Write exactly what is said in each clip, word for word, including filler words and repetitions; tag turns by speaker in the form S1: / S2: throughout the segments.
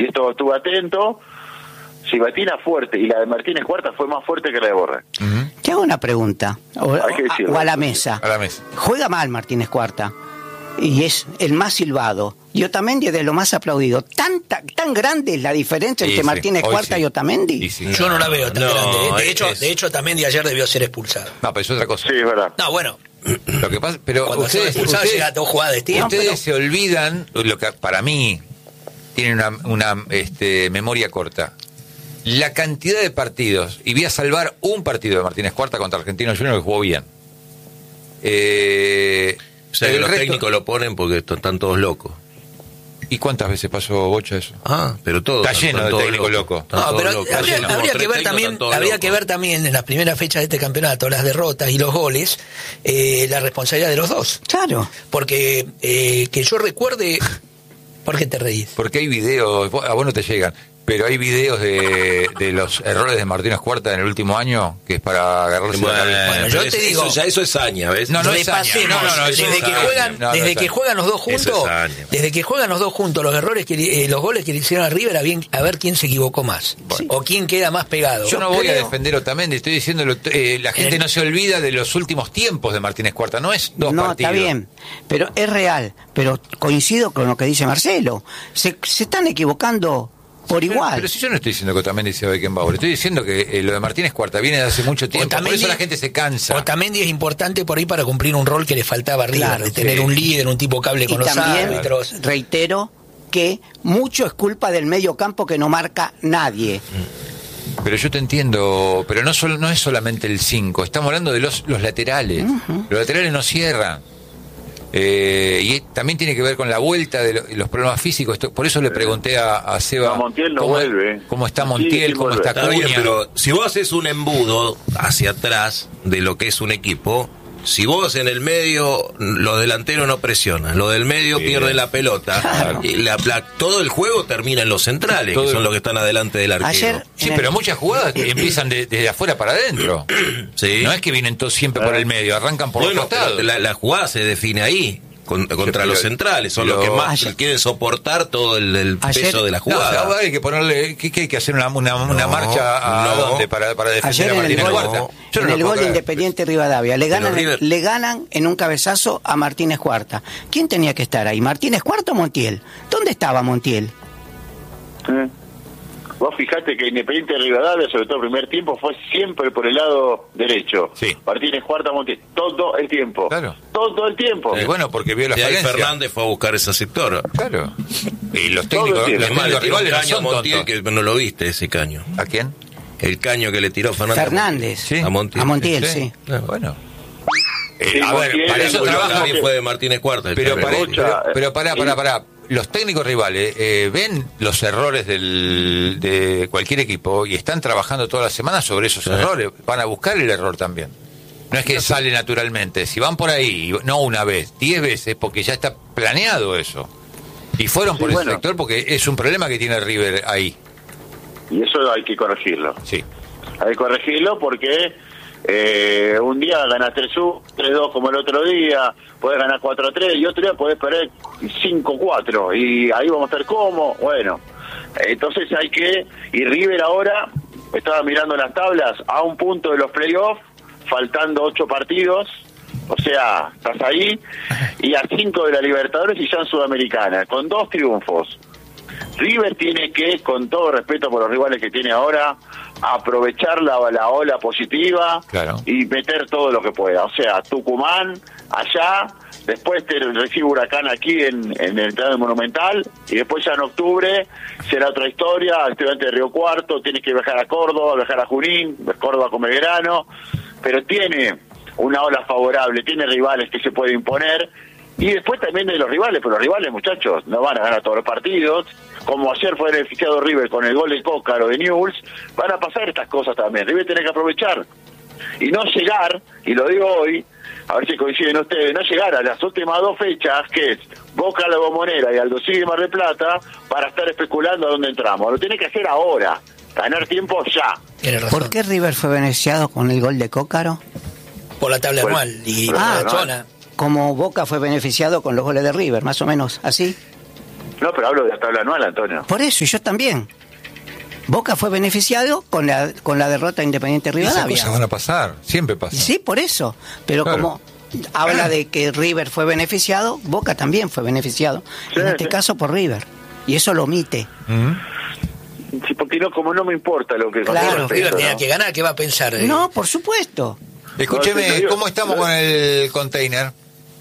S1: y esto estuve atento, si patina fuerte, y la de Martínez Cuarta fue más fuerte que la de Borré.
S2: Uh-huh.
S3: Te hago una pregunta, o,
S1: Hay que decirlo.
S3: o a la mesa.
S2: A la mesa.
S3: Juega mal Martínez Cuarta, y es el más silbado. Y Otamendi es de lo más aplaudido. ¿Tan, tan, tan grande es la diferencia
S2: Sí,
S3: entre
S2: sí.
S3: Martínez
S2: Hoy
S3: Cuarta
S2: sí.
S3: y Otamendi?
S2: Y sí.
S4: Yo no la veo tan
S5: No,
S4: grande. ¿eh? De
S5: es-
S4: hecho,
S5: es-
S4: de hecho Otamendi ayer debió ser expulsado.
S2: No, pero es otra cosa.
S1: Sí, es verdad.
S4: No, bueno,
S2: Lo que pasa, pero
S4: cuando se
S2: ustedes,
S4: expulsado
S2: ustedes,
S4: llega a dos jugadas de tiempo.
S2: ustedes
S4: pero-
S2: se olvidan, lo que para mí tienen una, una este, memoria corta. La cantidad de partidos, y voy a salvar un partido de Martínez Cuarta contra Argentinos Juniors que jugó bien. Eh,
S5: O sea, que
S2: el
S5: los
S2: resto-
S5: técnicos lo ponen porque est- están todos locos.
S2: ¿Y cuántas veces pasó Bocha eso?
S5: Ah, pero todos.
S2: Está lleno de técnicos locos.
S5: Están
S4: No,
S5: todos
S4: pero
S5: locos.
S4: habría,
S5: Están
S4: habría
S5: como
S4: que
S5: tres
S4: ver
S5: técnicos,
S4: también,
S5: están todos
S4: habría
S5: locos.
S4: que ver también en las primeras fechas de este campeonato, las derrotas y los goles, eh, la responsabilidad de los dos.
S3: Claro.
S4: Porque eh, que yo recuerde, ¿por qué te reís?
S2: Porque hay videos, vos- a vos no te llegan, pero hay videos de, de los errores de Martínez Cuarta en el último año que es para agarrarse
S5: Bueno,
S2: la cabeza.
S4: Bueno, yo
S5: pero
S4: te
S5: eso,
S4: digo-
S5: Eso, ya, eso es saña, ¿ves?
S2: No, no es
S4: Repasemos,
S2: año. No, no, no, eso
S4: desde
S2: es
S4: que
S2: año.
S4: juegan,
S2: No, no
S4: desde
S2: es
S4: que
S2: año.
S4: juegan los dos
S5: Eso
S4: juntos,
S5: es año.
S4: desde que juegan los dos juntos, los errores que le- eh, los goles que le hicieron a River, a, bien, a ver quién se equivocó más
S3: Sí.
S4: o quién queda más pegado.
S2: Yo no voy a
S3: creo-
S2: defender Otamendi, estoy diciendo, lo- eh, la gente
S4: En-
S2: no se olvida de los últimos tiempos de Martínez Cuarta, no es dos
S3: no,
S2: partidos.
S3: está bien, pero es real. Pero coincido con lo que dice Marcelo. Se, se están equivocando por
S2: Pero,
S3: igual.
S2: pero si yo no estoy diciendo que Otamendi sea Beckenbauer, estoy diciendo que eh, lo de Martínez Cuarta viene de hace mucho tiempo, por eso la gente se cansa.
S4: Otamendi es importante por ahí para cumplir un rol que le faltaba a River,
S3: Claro,
S4: de tener
S2: sí.
S4: un líder, un tipo cable
S3: Y
S4: con los
S3: también
S4: árbitros.
S3: reitero que mucho es culpa del medio campo que no marca nadie.
S2: Pero yo te entiendo, pero no solo no es solamente el cinco, estamos hablando de los, los laterales. Los laterales no cierran. Eh, y también tiene que ver con la vuelta de lo- los problemas físicos. Esto- por eso le pregunté a, a Seba
S1: No, Montiel no
S2: cómo,
S1: vuelve.
S2: cómo está
S1: Sí,
S2: Montiel,
S1: sí
S2: cómo
S1: vuelve.
S2: está
S5: Está bien,
S2: Acuña.
S5: pero si vos haces un embudo hacia atrás de lo que es un equipo, si vos en el medio, los delanteros no presionan, los del medio
S2: Sí.
S5: pierden la pelota, y la- la- todo el juego termina en los centrales,
S2: Todo
S5: que
S2: el-
S5: son los que están adelante del arquero.
S3: Ayer-
S2: Sí,
S3: en
S2: pero
S3: el-
S2: muchas jugadas que empiezan de- desde afuera para adentro.
S5: Sí.
S2: No es que vienen todos siempre por el medio, arrancan por
S5: Bueno,
S2: los costados.
S5: pero la, la jugada se define ahí, con- contra
S2: pero-
S5: los centrales, son
S2: pero-
S5: los que más
S3: Ayer-
S5: quieren soportar todo el, el
S3: Ayer-
S5: peso de la
S2: No,
S5: jugada.
S2: ahora hay que ponerle, ¿qué, qué hay que hacer una, una, una
S5: No,
S2: marcha a,
S5: no.
S2: dónde para, para defender
S3: Ayer
S2: a
S3: en el
S2: Martínez
S3: gol,
S2: Cuarta? Yo
S3: en
S2: no
S3: el
S2: lo puedo
S3: gol de
S2: creer.
S3: Independiente Rivadavia, le ganan,
S5: River-
S3: le ganan en un cabezazo a Martínez Cuarta. ¿Quién tenía que estar ahí? ¿Martínez Cuarta o Montiel? ¿Dónde estaba Montiel?
S1: ¿Eh? Vos fijate que Independiente de Rivadavia, sobre todo el primer tiempo, fue siempre por el lado derecho.
S2: Sí.
S1: Martínez Cuarta, Montiel, todo el tiempo.
S2: Claro.
S1: Todo el tiempo.
S2: Y bueno, porque vio la
S5: Y ahí
S2: falencia.
S5: Fernández fue a buscar ese sector.
S2: Claro. Y los
S1: Todo
S2: técnicos,
S1: el
S2: los
S1: tiempo.
S5: Es más, le
S2: técnicos
S5: tiró un
S2: rivales no
S5: caño a
S2: son
S5: Montiel
S2: tontos.
S5: que no lo viste ese caño.
S2: ¿A quién?
S5: El caño que le tiró Fernández.
S3: Fernández.
S2: Sí.
S5: A Montiel.
S3: A Montiel, sí.
S2: Ah, bueno. Eh,
S1: Sí,
S2: a ver,
S1: Montiel,
S2: para eso
S1: el
S2: trabaja.
S1: Bologna
S5: Nadie fue de Martínez Cuarta. el
S2: Pero,
S5: que
S2: para,
S5: rebota.
S1: Bocha,
S2: pero, pero pará, pará,
S1: eh,
S2: pará. Los técnicos rivales eh, ven los errores del, de cualquier equipo y están trabajando toda la semana sobre esos
S5: Sí.
S2: errores. Van a buscar el error también. No es que sale naturalmente. Si van por ahí, no una vez, diez veces, porque ya está planeado eso. Y fueron por
S1: Sí,
S2: ese
S1: bueno.
S2: sector porque es un problema que tiene River ahí.
S1: Y eso hay que corregirlo.
S2: Sí.
S1: Hay que corregirlo porque eh, un día ganas tres uno, tres dos como el otro día, podés ganar cuatro a tres y otro día podés perder cinco cuatro y ahí vamos a estar como, bueno, entonces hay que, y River ahora, estaba mirando las tablas, a un punto de los playoffs, faltando ocho partidos, o sea, estás ahí, y a cinco de la Libertadores y ya en Sudamericana, con dos triunfos. River tiene que, con todo respeto por los rivales que tiene ahora, aprovechar la, la ola positiva
S2: Claro.
S1: y meter todo lo que pueda. O sea, Tucumán, allá, después te recibe Huracán aquí en, en el Estadio Monumental, y después ya en octubre será otra historia, Estudiante de Río Cuarto, tienes que viajar a Córdoba, viajar a Junín, Córdoba con Belgrano, pero tiene una ola favorable, tiene rivales que se puede imponer, y después también de los rivales, pero los rivales, muchachos, no van a ganar todos los partidos, como ayer fue beneficiado River con el gol de Cócaro de Newell's, van a pasar estas cosas también, River tiene que aprovechar, y no llegar, y lo digo hoy, a ver si coinciden ustedes, no llegar a las últimas dos fechas, que es Boca La Bombonera y Aldo Civi Mar del Plata, para estar especulando a dónde entramos, lo tiene que hacer ahora, ganar tiempo ya.
S4: Tiene razón.
S3: ¿Por qué River fue beneficiado con el gol de Cócaro?
S4: Por la tabla
S1: Por-
S4: anual y
S1: por
S4: por
S1: la
S4: la
S1: anual.
S4: zona.
S3: Como Boca fue beneficiado con los goles de River, más o menos, ¿así?
S1: No, pero hablo de la tabla anual, Antonio.
S3: Por eso, y yo también. Boca fue beneficiado con la con la derrota de Independiente Rivadavia.
S2: Esas cosas van a pasar, siempre pasa.
S3: Sí, por eso. Pero
S2: Claro.
S3: como habla de que River fue beneficiado, Boca también fue beneficiado.
S1: Sí,
S3: en este
S1: sí.
S3: caso por River. Y eso lo omite.
S2: ¿Mm?
S1: Sí, porque no, como no me importa lo que...
S3: Claro.
S1: con
S4: River
S1: respecto,
S4: tenía
S1: ¿no?
S4: que ganar, ¿qué va a pensar? Eh,
S3: No, por supuesto.
S2: Escúcheme,
S1: No, sí, te
S2: ¿cómo
S1: digo.
S2: estamos con el container?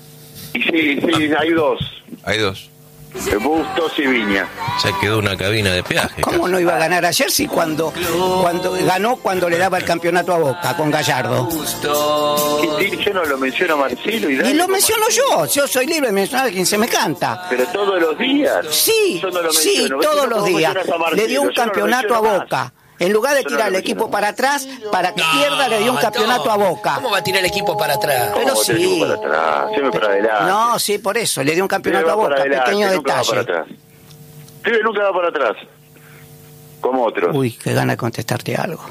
S1: Y sí, sí, hay dos.
S2: Hay dos.
S1: eh, Bustos y Viña.
S5: Ya quedó una cabina de peaje.
S3: ¿Cómo
S5: casi.
S3: no iba a ganar ayer si cuando cuando ganó cuando le daba el campeonato a Boca con Gallardo?
S1: Y, y yo no lo menciono a Marcelo y,
S3: Y
S1: Dani
S3: lo
S1: como-
S3: menciono yo, yo soy libre de mencionar a quien se me canta.
S1: Pero todos los días.
S3: Sí,
S1: Yo no lo
S3: sí,
S1: menciono. ¿Ves
S3: todos
S1: que no
S3: los
S1: puedo
S3: días.
S1: mencionar a Marcelo?
S3: Le dio un
S1: Yo no lo
S3: campeonato a
S1: menciono más.
S3: Boca. En lugar de
S1: Yo no
S3: tirar
S1: lo
S3: el equipo
S1: menciono.
S3: para atrás, para que
S4: No,
S3: pierda, le dio un campeonato
S4: no.
S3: a Boca.
S4: ¿Cómo va a tirar el equipo para atrás?
S3: Pero
S1: ¿Cómo te digo
S3: sí.
S1: para atrás? Siempre para adelante.
S3: No, sí, por eso, le dio un campeonato
S1: Siempre
S3: a
S1: va para
S3: Boca,
S1: adelante,
S3: pequeño
S1: nunca va para
S3: detalle.
S1: atrás. Pibe nunca va para atrás. Como otros.
S3: Uy, qué gana de contestarte algo.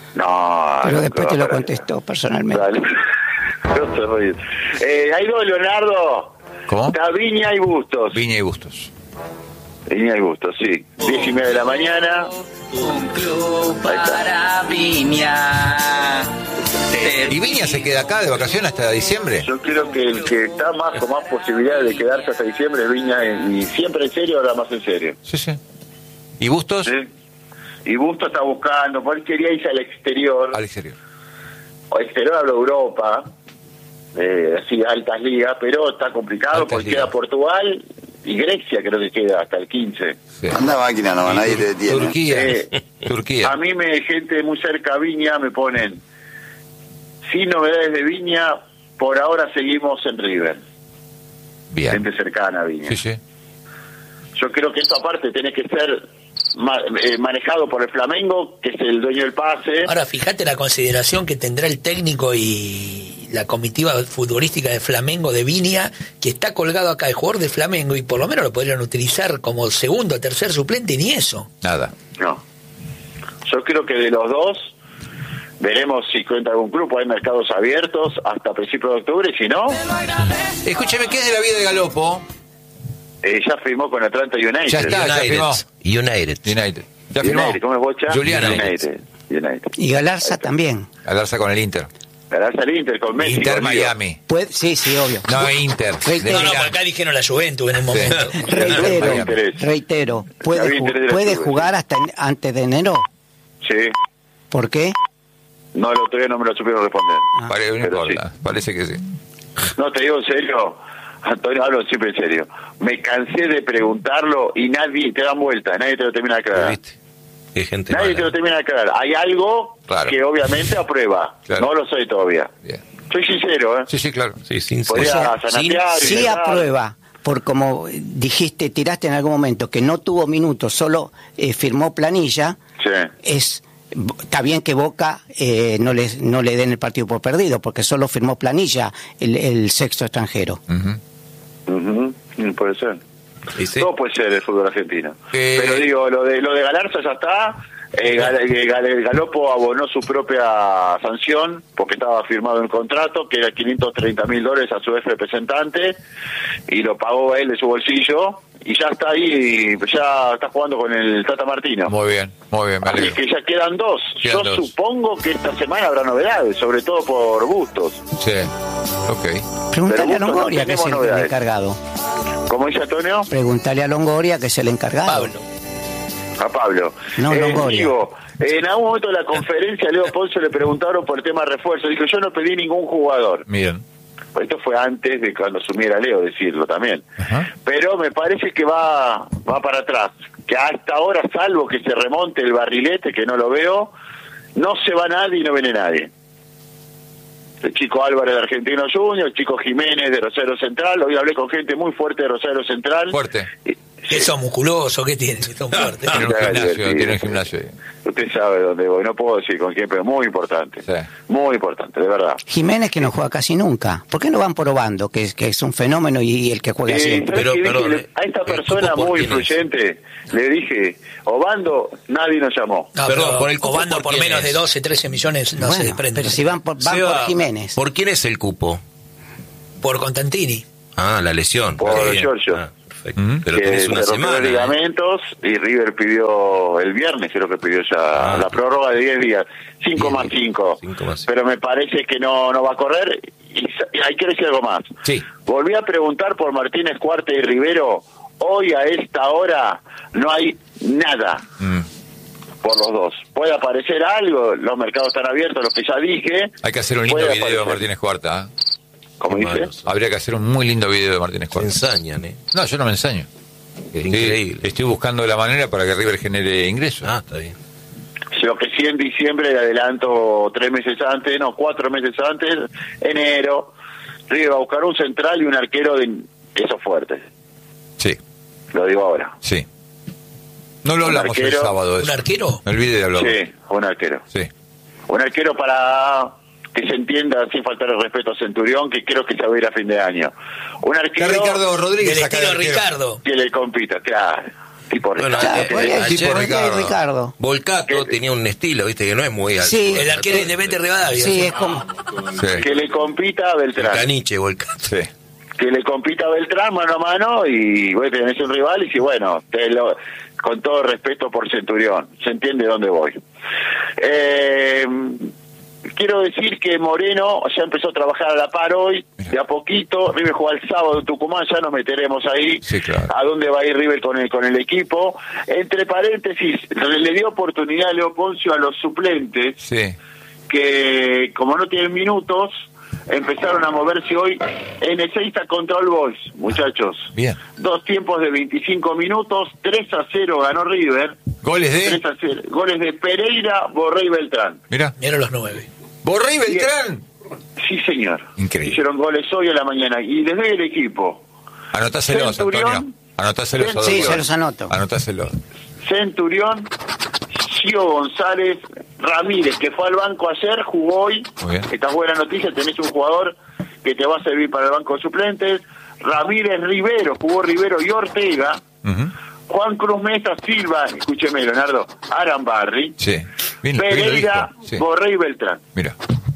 S1: No.
S3: Pero
S1: nunca
S3: después
S1: va
S3: te lo
S1: para
S3: contesto personalmente.
S1: atrás. Dale. No te ríes. Eh, hay dos, Leonardo.
S2: ¿Cómo?
S1: Está Viña y Bustos.
S2: Viña y Bustos.
S1: Viña y Bustos, sí. Diez y media de la mañana.
S6: Un club
S1: Ahí está.
S6: para Viña.
S2: ¿Y Viña se queda acá de vacaciones hasta diciembre?
S1: Yo creo que el que está más con más posibilidades de quedarse hasta diciembre es Viña, y siempre en serio, ahora más en serio.
S2: Sí, sí. ¿Y Bustos?
S1: ¿Sí? Y Bustos está buscando, porque él quería irse al exterior,
S2: Al exterior.
S1: o exterior hablo de Europa, eh, así altas ligas, pero está complicado
S2: Altas
S1: porque
S2: ligas.
S1: queda Portugal y Grecia, creo que queda hasta el quince.
S2: Sí.
S7: Anda máquina, no, nadie te detiene.
S2: Turquía.
S1: Eh,
S2: Turquía.
S1: A mí me gente muy cerca a Viña me ponen, sin novedades de Viña, por ahora seguimos en River,
S2: Bien.
S1: gente cercana a Viña.
S2: Sí, sí.
S1: Yo creo que esto aparte tiene que ser ma- eh, manejado por el Flamengo, que es el dueño del pase.
S4: Ahora, fíjate la consideración que tendrá el técnico y la comitiva futbolística de Flamengo de Viña, que está colgado acá el jugador de Flamengo, y por lo menos lo podrían utilizar como segundo o tercer suplente, y ni eso.
S2: Nada.
S1: No. Yo creo que de los dos veremos si cuenta algún grupo, hay mercados abiertos hasta principios de octubre, y si no,
S2: Escúcheme, ¿qué es de la vida de Galopo?
S1: eh, ya firmó con Atlanta United.
S2: Ya está.
S5: United.
S2: firmó.
S5: United.
S2: United. ¿Ya firmó?
S1: United, ¿cómo es Bocha?
S2: Juliana.
S1: United. United.
S3: Y Galarza también.
S2: Alarza con el Inter.
S1: Ganarse al Inter con Messi.
S2: Inter
S1: con Lío.
S2: Miami.
S3: Puede, sí, sí, obvio.
S2: No, Inter. de
S3: Reitero.
S4: No, no,
S2: Milán.
S4: por acá dijeron la Juventus en un momento.
S3: Reitero,
S1: interés.
S3: reitero, puede,
S1: Había
S3: ju-
S1: interés de la
S3: puede
S1: Juve,
S3: jugar hasta en- antes de enero.
S1: Sí.
S3: ¿Por qué?
S1: No, el otro día no me lo supieron responder.
S2: Pare- no
S1: Pero
S2: importa. Parece que sí.
S1: No, te digo en serio, Antonio, hablo siempre en serio. Me cansé de preguntarlo y nadie te da vuelta, nadie te lo termina de aclarar.
S5: ¿Viste? Qué gente
S1: Nadie te
S5: mala.
S1: lo termina de aclarar. Hay algo
S2: Claro.
S1: que obviamente aprueba.
S2: Claro.
S1: No lo soy todavía.
S2: Bien.
S1: Soy sincero, ¿eh?
S2: Sí, sí, claro.
S5: Sí, sin
S1: Podría
S5: ser- sin-
S1: zanatear y
S3: Sí
S1: dejar.
S3: aprueba, por como dijiste, tiraste en algún momento, que no tuvo minutos, solo eh, firmó planilla,
S1: Sí.
S3: es está bien que Boca eh, no, le, no le den el partido por perdido, porque solo firmó planilla el, el sexto extranjero.
S2: Ujú.
S1: Ujú, mm, puede ser.
S5: ¿Viste?
S1: Todo puede ser el fútbol argentino.
S2: Eh,
S1: Pero digo, lo de lo de Galarza ya está. Eh, Gal- eh, Gal- Galopo abonó su propia sanción porque estaba firmado el contrato, que era quinientos treinta mil dólares a su ex representante, y lo pagó él de su bolsillo, y ya está ahí, y ya está jugando con el Tata Martino.
S2: Muy bien, muy bien, me
S1: Así
S2: alegro.
S1: que ya quedan dos.
S2: Quedan
S1: Yo
S2: dos.
S1: supongo que esta semana habrá novedades, sobre todo por Bustos.
S2: Sí, ok.
S3: Pregúntale a
S1: Pero
S3: Longoria, que es
S1: tenemos
S3: el, el
S1: novedades.
S3: encargado.
S1: ¿Cómo dice Antonio?
S3: Pregúntale a Longoria, que es el encargado.
S4: Pablo.
S1: A Pablo.
S3: No,
S1: Eh,
S3: Longoria.
S1: digo, en algún momento de la conferencia, a Leo Ponce le preguntaron por el tema refuerzo. Dijo, yo no pedí ningún jugador.
S2: Miren.
S1: Pues esto fue antes de cuando asumiera Leo decirlo también.
S2: Ajá.
S1: Pero me parece que va va para atrás. Que hasta ahora, salvo que se remonte el barrilete, que no lo veo, no se va nadie y no viene nadie. El chico Álvarez de Argentino Junior, el chico Jiménez de Rosario Central. Hoy hablé con gente muy fuerte de Rosario Central.
S2: Fuerte.
S1: Y-
S4: ¿Qué son musculosos? ¿Qué tienen? Son fuertes.
S2: Tiene un
S1: Ah,
S2: gimnasio,
S1: divertido.
S2: tiene un gimnasio.
S1: Usted sabe dónde voy, no puedo decir con quién, pero muy importante.
S2: Sí.
S1: Muy importante, de verdad.
S3: Jiménez, que no juega casi nunca. ¿Por qué no van por Obando, que es, que es un fenómeno y, y el que juega
S1: Eh,
S3: siempre?
S1: ¿sabes
S5: Pero,
S1: qué dije?
S5: perdón,
S1: Le- a esta
S5: ¿el
S1: persona
S5: cupo por
S1: muy
S5: quién es?
S1: influyente le dije, Obando, nadie nos llamó.
S4: No,
S5: Perdón,
S4: pero
S5: por el cupo,
S4: Obando
S5: ¿por
S4: por
S5: quién
S4: menos
S5: es?
S4: de doce, trece millones no se
S3: Bueno,
S4: desprende.
S3: pero si van por, van
S5: Seba,
S3: por Jiménez.
S5: ¿Por quién es el cupo?
S4: Por Constantini.
S5: Ah, la lesión.
S1: Por
S5: Está bien.
S1: Giorgio.
S5: Ah, Perfecto.
S2: Mm.
S5: Pero
S1: que
S5: tenés
S1: se
S5: una
S1: rompió
S5: semana.
S1: los
S5: ¿eh?
S1: ligamentos y River pidió el viernes, creo que pidió ya
S5: Ah.
S1: la prórroga de diez días, cinco
S5: diez
S1: más
S5: días,
S1: cinco.
S5: cinco más cinco.
S1: Pero me parece que no no va a correr y, sa- y hay que decir algo más.
S2: Sí.
S1: Volví a preguntar por Martínez Cuarte y Rivero. Hoy a esta hora no hay nada
S2: Mm.
S1: por los dos. Puede aparecer algo, los mercados están abiertos, los que ya dije.
S2: Hay que hacer un lindo
S1: Puede
S2: video de
S1: aparecer.
S2: Martínez Cuarta. ¿eh?
S1: Como
S5: Qué
S1: dice.
S5: malos.
S2: Habría que hacer un muy lindo video de Martínez
S5: Se
S2: Cuarta.
S5: ensañan, ¿eh?
S2: No, yo no me ensaño.
S5: Es
S2: Sí,
S5: increíble.
S2: estoy buscando la manera para que River genere ingresos.
S5: Ah, está bien.
S1: Lo que sí en diciembre le adelanto tres meses antes, no, cuatro meses antes, enero, River va a buscar un central y un arquero de esos fuertes.
S2: Sí,
S1: Lo digo ahora.
S2: sí. No lo
S1: Un
S2: hablamos el
S1: arquero.
S2: sábado de
S4: ¿Un
S2: eso.
S4: arquero?
S2: Me olvidé de hablarlo.
S1: Sí, un arquero.
S2: Sí.
S1: Un arquero para que se entienda sin faltar el respeto a Centurión, que creo que se va a ir a fin de año. Un
S2: Está
S1: arquero
S2: Ricardo Rodríguez
S4: Del
S2: acá de
S4: estilo
S2: arquero.
S4: Ricardo.
S1: que le compita, claro. Tipo
S5: Bueno,
S1: Ricardo.
S3: Claro,
S5: eh,
S3: podría
S5: eh,
S3: decir,
S2: tipo
S3: podría
S2: Ricardo.
S3: decir Ricardo.
S5: Volcato tenía un estilo, viste, que no es muy alto.
S3: Sí.
S4: El arquero independiente Rivadavia.
S3: Sí, es como...
S2: Sí.
S1: Que le compita a
S5: El
S1: Beltrán.
S5: caniche, Volcato.
S2: Sí.
S1: Que le compita a Beltrán mano a mano y vos tenés un rival y si bueno, te lo, con todo respeto por Centurión, se entiende dónde voy. Eh, quiero decir que Moreno ya empezó a trabajar a la par hoy, de a poquito. River juega el sábado en Tucumán, ya nos meteremos ahí.
S2: Sí, claro.
S1: A dónde va a ir River con el, con el equipo. Entre paréntesis, le, le dio oportunidad a Leo Poncio a los suplentes,
S2: Sí.
S1: que como no tienen minutos, empezaron a moverse hoy en Ezeiza contra All Boys, muchachos.
S2: Bien.
S1: Dos tiempos de veinticinco minutos, tres a cero ganó River.
S2: Goles
S1: tres
S2: de...
S1: a cero. Goles de Pereira, Borré y Beltrán.
S2: Mira.
S4: Mira los nueve.
S2: Borré y Beltrán.
S1: Sí, señor.
S2: Increíble.
S1: Hicieron goles hoy a la mañana. Y les doy el equipo.
S2: Anotáselo,
S1: Centurión.
S2: Antonio. Anotáselo.
S1: Sí,
S2: Adolfo.
S3: se los anoto.
S2: Anotáselo.
S1: Centurión, Gio González, Ramírez, que fue al banco ayer, jugó hoy.
S2: Muy bien.
S1: Esta es buena noticia, tenés un jugador que te va a servir para el banco de suplentes. Ramírez Rivero, jugó Rivero y Ortega.
S2: Ujú.
S1: Juan Cruz Mesa Silva, escúcheme Leonardo, Arambarri.
S2: Sí. Bien, bien lo
S1: Pereira,
S2: dijo. Sí.
S1: Borré y Beltrán.
S2: Mira.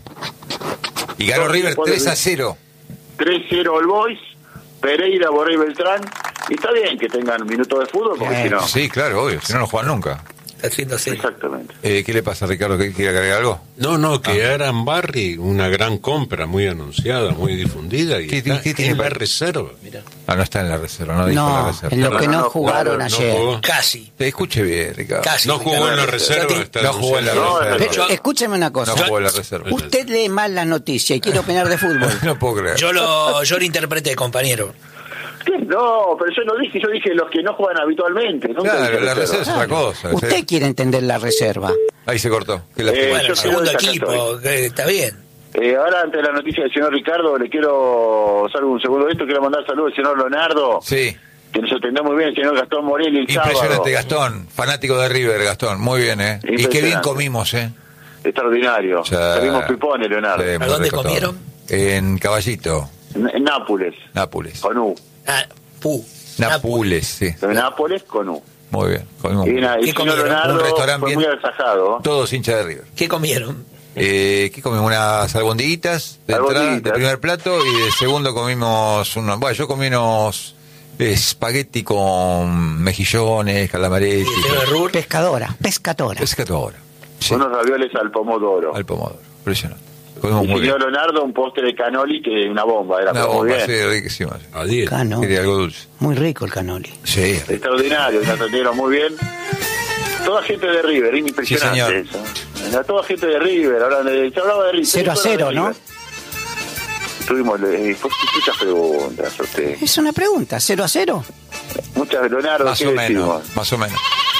S2: Y ganó
S1: Dos
S2: River
S1: equipos de-
S2: tres a cero.
S1: tres cero All Boys, Pereira, Borré y Beltrán. Y está bien que tengan minutos de fútbol, porque
S3: Bien.
S1: si no...
S2: Sí, claro, obvio. Si no, no juegan nunca.
S4: Está haciendo así.
S1: Exactamente.
S2: Eh, ¿Qué le pasa a Ricardo? ¿Que quiere agregar algo?
S8: No, no, que Aran Barry, una gran compra, muy anunciada, muy difundida, y
S2: ¿Qué-
S8: está
S2: qué tiene
S8: en la
S2: para-
S8: reserva.
S2: Ah, no está en la reserva, no dijo la
S3: No,
S2: reserva.
S3: en lo que no
S1: No,
S3: jugaron
S8: no, no
S3: ayer.
S8: jugó.
S4: Casi.
S2: Te escuche bien, Ricardo.
S4: Casi.
S8: No jugó en la reserva,
S4: tiene-
S8: está
S2: No jugó en la
S8: anunciado.
S1: No,
S2: reserva.
S3: Pero,
S4: Yo-
S3: escúcheme una cosa.
S2: No jugó en la reserva.
S3: Usted lee mal las noticias y quiere opinar de fútbol.
S2: No puedo creer.
S4: Yo lo, yo lo interpreté, compañero.
S1: ¿Qué? No, pero yo no dije, yo dije los que no juegan habitualmente. nunca
S2: Claro,
S1: dije
S2: la reserva es
S1: reserva.
S2: otra cosa.
S3: Usted quiere entender la reserva.
S2: Ahí se cortó. Qué lástima.
S1: Eh,
S4: Bueno,
S1: yo
S4: el segundo
S1: creo que acá
S4: equipo, que está bien.
S1: Eh, ahora, ante la noticia del señor Ricardo, le quiero, salvo un segundo de esto, quiero mandar saludos al señor Leonardo,
S2: Sí.
S1: que nos atendió muy bien, el señor Gastón Morelli el sábado.
S2: Impresionante, Gastón. Fanático de River, Gastón. Muy bien, ¿eh? Y qué bien
S1: Impresionante.
S2: comimos, ¿eh?
S1: Extraordinario.
S2: O sea,
S1: Salimos pipones, Leonardo.
S2: sí,
S4: ¿A
S2: muy
S4: dónde
S2: rico todo.
S4: comieron?
S2: En Caballito,
S1: En, en Nápoles,
S2: Nápoles.
S1: con U.
S4: Ah, Pu.
S2: Nápoles, sí.
S1: En Nápoles, con U.
S2: Muy bien. Comimos
S1: Y, na- y
S4: ¿Qué
S1: el señor
S4: comieron?
S1: Leonardo
S2: Un restaurante
S1: fue
S2: bien-
S1: muy agasajado.
S2: Todos hinchas de River.
S4: ¿Qué comieron?
S2: Eh, ¿Qué comimos? Unas albondiguitas de entrada,
S1: Albondiguitas.
S2: de primer plato, y de segundo comimos unos... Bueno, yo comí unos espagueti con mejillones, calamaretti.
S4: ¿Y el señor Rur?
S3: Pescadora, pescadora.
S2: Es que todo ahora. Sí,
S1: Unos ravioles al pomodoro.
S2: al pomodoro. Impresionante. Comimos
S1: Y
S2: muy bien.
S1: señor Leonardo, un postre de canoli que una bomba, era
S2: Una
S1: muy
S2: bomba,
S1: bien.
S2: sí, riquísima.
S8: A diez.
S3: Cano.
S2: Quería algo dulce.
S3: Muy rico el canoli.
S2: Sí.
S1: Extraordinario, nos atendieron muy bien. Toda gente de River, impresionante
S2: Sí, señor.
S1: eso. Era toda gente de River, ahora de, se hablaba de River.
S3: Cero a cero, ¿no?
S1: Tuvimos eh, pues, muchas preguntas a usted.
S3: Es una pregunta, cero a cero.
S1: Muchas, Leonardo,
S2: Más
S1: ¿qué
S2: o menos.
S1: decimos?
S2: Más o menos.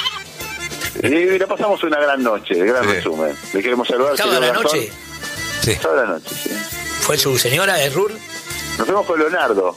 S1: Y la pasamos una gran noche, gran
S2: Sí.
S1: resumen. Le queremos saludar.
S4: ¿Sábado a la
S1: señor Gastón.
S4: noche?
S2: Sí.
S1: Sábado a la noche, sí.
S4: ¿Fue su señora, el Rur?
S1: Nos fuimos con Leonardo.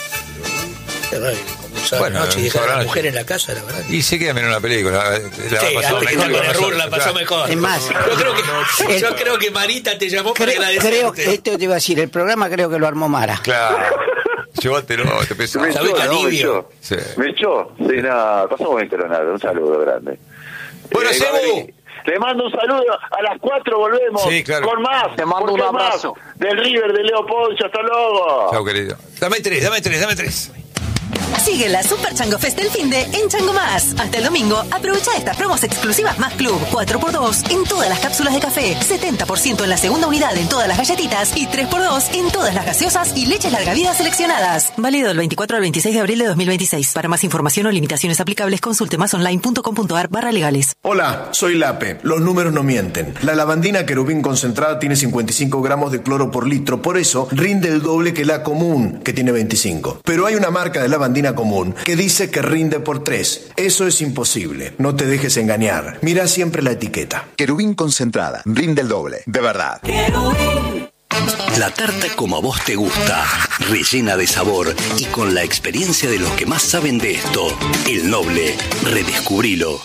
S4: Qué raro, como un sábado
S2: Bueno,
S4: a la noche y
S2: un
S4: dejar a
S2: sábado a
S4: la
S2: la
S4: mujer
S2: noche.
S4: en la casa, la verdad.
S2: Y se queda mirando una película. La, la
S4: Sí,
S2: pasó
S4: antes que
S2: mejor
S4: estar con el
S2: nosotros,
S4: Rur la pasó
S2: claro.
S4: mejor.
S3: Es más,
S4: yo creo que,
S3: el-
S4: yo creo que Marita te llamó para
S3: Creo,
S4: agradecerte.
S3: creo que esto te iba a decir, el programa creo que lo armó Mara.
S2: Claro. Llévatelo, te pesa.
S1: Me
S4: ¿Sabés
S1: echó,
S4: que
S1: ¿no? Me
S4: alivio?
S1: echó.
S2: Sí.
S1: Me echó. Sí, nada, pasamos bien, Leonardo. Un saludo grande.
S2: Bueno,
S1: Eh,
S2: Sebu.
S1: Gabriel, le mando un saludo. A las cuatro volvemos.
S2: Sí, claro.
S1: Con más.
S7: Te mando
S1: porque
S7: un
S1: es más
S7: abrazo.
S1: Del River de Leo Poncio. Hasta luego.
S2: Chao, querido. Dame tres, dame tres, dame tres.
S9: Sigue la Super Chango Fest del finde en Chango Más. Hasta el domingo, aprovecha estas promos exclusivas Más Club. cuatro por dos en todas las cápsulas de café, setenta por ciento en la segunda unidad en todas las galletitas y tres por dos en todas las gaseosas y leches larga vida seleccionadas. Válido del veinticuatro al veintiséis de abril de dos mil veintiséis. Para más información o limitaciones aplicables, consulte másonline.com.ar barra legales.
S10: Hola, soy Lape. Los números no mienten. La lavandina Querubín concentrada tiene cincuenta y cinco gramos de cloro por litro, por eso rinde el doble que la común, que tiene veinticinco. Pero hay una marca de lavandina común que dice que rinde por tres. Eso es imposible. No te dejes engañar. Mira siempre la etiqueta.
S11: Querubín concentrada. Rinde el doble. De verdad.
S12: Querubín. La tarta como a vos te gusta, rellena de sabor y con la experiencia de los que más saben de esto. El Noble, redescubrilo.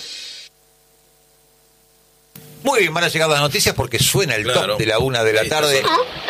S2: Muy bien, van a llegar las noticias porque suena el claro. top de la una de la tarde.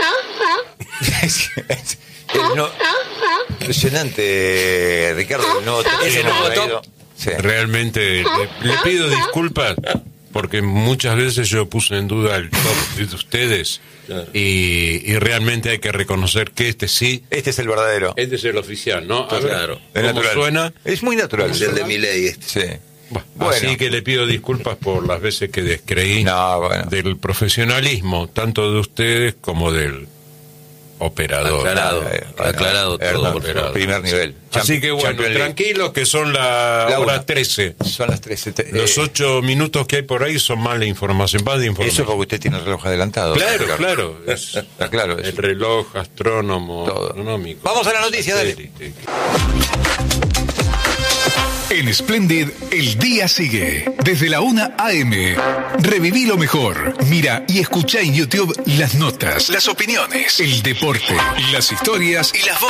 S2: No, impresionante, Ricardo. No,
S5: ese nuevo top.
S8: Sí. Realmente le, le pido disculpas porque muchas veces yo puse en duda el top de ustedes. Claro. Y, y realmente hay que reconocer que este sí.
S2: Este es el verdadero.
S8: Este es el oficial, ¿no? A
S2: claro.
S8: ver, ¿cómo
S2: natural.
S8: suena?
S2: Es muy natural.
S5: Es el de Milei este.
S2: Sí.
S8: Bueno, así que le pido disculpas por las veces que descreí
S2: no, bueno.
S8: del profesionalismo, tanto de ustedes como del operador.
S5: Aclarado, eh, aclarado
S2: eh,
S5: todo.
S2: Operador. Primer nivel.
S8: Así que bueno, tranquilos que son la, la hora trece.
S2: Son las trece. Eh,
S8: Los ocho minutos que hay por ahí son mala información, más de información.
S2: Eso porque usted tiene el reloj adelantado.
S8: Claro, claro. claro. Es,
S2: Está claro eso.
S8: El reloj astrónomo,
S2: todo.
S8: Astronómico.
S2: Vamos a la noticia, dale.
S13: En Splendid, el día sigue. Desde la una a eme. Reviví lo mejor. Mira y escucha en YouTube las notas, las opiniones, el deporte, las historias y las voces.